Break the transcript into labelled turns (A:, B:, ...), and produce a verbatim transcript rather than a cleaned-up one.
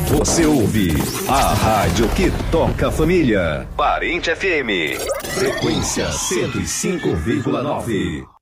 A: Você ouve a rádio que toca a família. Parente F M. Frequência cento e cinco vírgula nove.